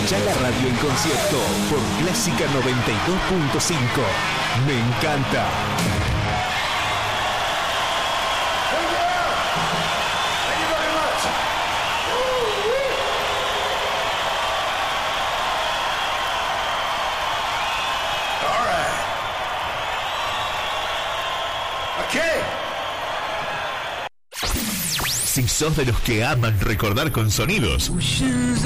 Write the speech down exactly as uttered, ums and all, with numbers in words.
Escuchá la radio en concierto por Clásica noventa y dos punto cinco. Me encanta. Si sos de los que aman recordar con sonidos,